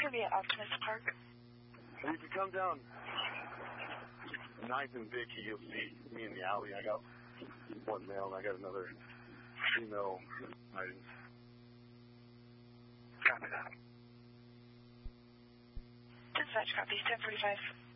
going to be at Optimist Park. You can come down 9th and Vicky, you'll see me in the alley. I got one male and I got another female items. Copy that. Dispatch, copy, 1045.